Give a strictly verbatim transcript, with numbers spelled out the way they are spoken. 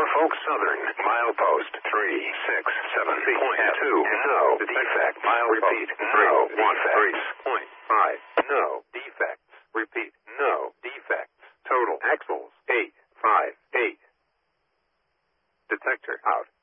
Norfolk Southern, milepost three six seven point two. No defect. Mile repeat. No defects. Point five. No defects. Repeat. No defects. Total axles eight five eight. Detector out.